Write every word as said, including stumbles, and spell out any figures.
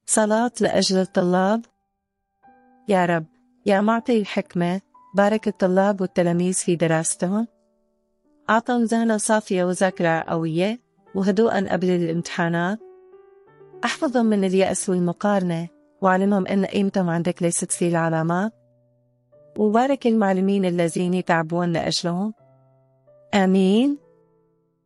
صلاة لأجل الطلاب. يا رب، يا معطي الحكمة، بارك الطلاب والتلاميذ في دراستهم، أعطهم ذهنا صافية وذاكرة قوية وهدوءا قبل الامتحانات، أحفظهم من اليأس والمقارنة وعلمهم أن قيمتهم عندك ليست في العلامات، وبارك المعلمين الذين يتعبون لأجلهم. آمين.